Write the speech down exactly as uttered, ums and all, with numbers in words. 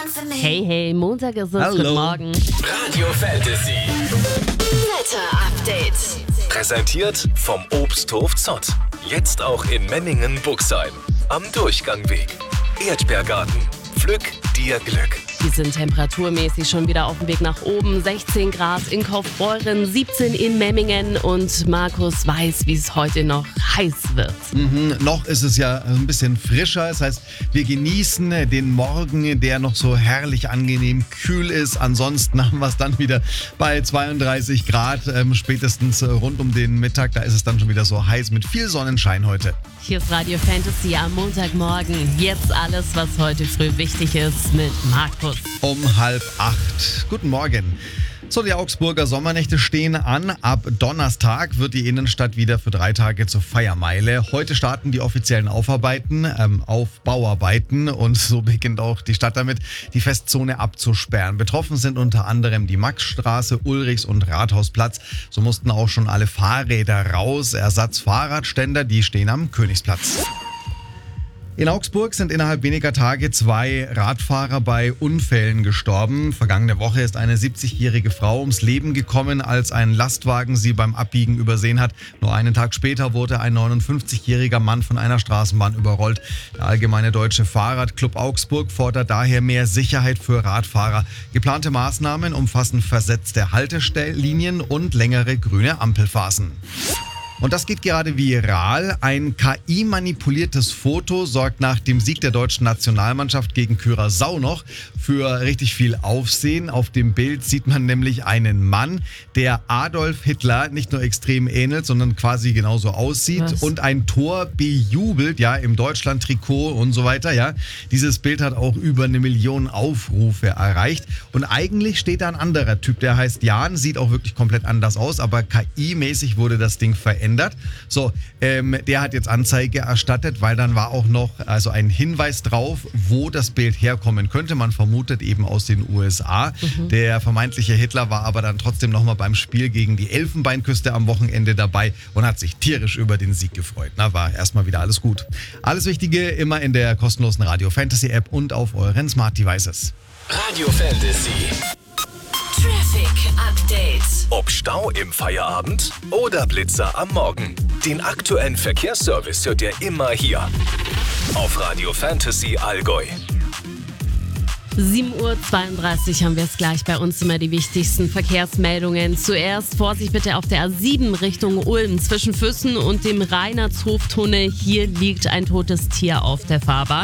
Hey, hey, Montag ist es. Hallo. Guten Morgen. Radio Fantasy. Wetter Update. Präsentiert vom Obsthof Zott. Jetzt auch in Memmingen-Buxheim. Am Durchgangweg. Erdbeergarten. Pflück dir Glück. Wir sind temperaturmäßig schon wieder auf dem Weg nach oben. sechzehn Grad in Kaufbeuren, siebzehn in Memmingen und Markus weiß, wie es heute noch heiß wird. Mhm, noch ist es ja ein bisschen frischer. Das heißt, wir genießen den Morgen, der noch so herrlich angenehm kühl ist. Ansonsten haben wir es dann wieder bei zweiunddreißig Grad, ähm, spätestens rund um den Mittag. Da ist es dann schon wieder so heiß mit viel Sonnenschein heute. Hier ist Radio Fantasy am Montagmorgen. Jetzt alles, was heute früh wichtig ist mit Markus. Um halb acht. Guten Morgen. So, die Augsburger Sommernächte stehen an. Ab Donnerstag wird die Innenstadt wieder für drei Tage zur Feiermeile. Heute starten die offiziellen Aufarbeiten, ähm, Aufbauarbeiten und so beginnt auch die Stadt damit, die Festzone abzusperren. Betroffen sind unter anderem die Maxstraße, Ulrichs- und Rathausplatz. So mussten auch schon alle Fahrräder raus. Ersatzfahrradständer, die stehen am Königsplatz. In Augsburg sind innerhalb weniger Tage zwei Radfahrer bei Unfällen gestorben. Vergangene Woche ist eine siebzigjährige Frau ums Leben gekommen, als ein Lastwagen sie beim Abbiegen übersehen hat. Nur einen Tag später wurde ein neunundfünfzigjähriger Mann von einer Straßenbahn überrollt. Der Allgemeine Deutsche Fahrradclub Augsburg fordert daher mehr Sicherheit für Radfahrer. Geplante Maßnahmen umfassen versetzte Haltelinien und längere grüne Ampelphasen. Und das geht gerade viral. Ein K I-manipuliertes Foto sorgt nach dem Sieg der deutschen Nationalmannschaft gegen Curaçao noch für richtig viel Aufsehen. Auf dem Bild sieht man nämlich einen Mann, der Adolf Hitler nicht nur extrem ähnelt, sondern quasi genauso aussieht. Was? Und ein Tor bejubelt, ja, im Deutschland-Trikot und so weiter, ja. Dieses Bild hat auch über eine Million Aufrufe erreicht. Und eigentlich steht da ein anderer Typ, der heißt Jan, sieht auch wirklich komplett anders aus, aber K I-mäßig wurde das Ding verändert. So, ähm, der hat jetzt Anzeige erstattet, weil dann war auch noch also ein Hinweis drauf, wo das Bild herkommen könnte. Man vermutet eben aus den U S A. Mhm. Der vermeintliche Hitler war aber dann trotzdem nochmal beim Spiel gegen die Elfenbeinküste am Wochenende dabei und hat sich tierisch über den Sieg gefreut. Na, war erstmal wieder alles gut. Alles Wichtige immer in der kostenlosen Radio Fantasy App und auf euren Smart Devices. Radio Fantasy. Traffic Update. Ob Stau im Feierabend oder Blitzer am Morgen. Den aktuellen Verkehrsservice hört ihr immer hier. Auf Radio Fantasy Allgäu. sieben Uhr zweiunddreißig haben wir es gleich bei uns immer die wichtigsten Verkehrsmeldungen. Zuerst Vorsicht bitte auf der A sieben Richtung Ulm zwischen Füssen und dem Reinhardshof-Tunnel. Hier liegt ein totes Tier auf der Fahrbahn.